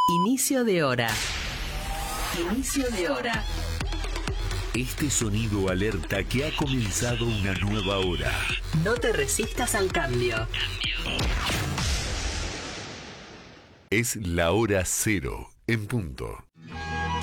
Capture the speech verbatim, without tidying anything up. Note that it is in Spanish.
Inicio de hora. Inicio de hora. Este sonido alerta que ha comenzado una nueva hora. No te resistas al cambio. Es la hora cero en punto.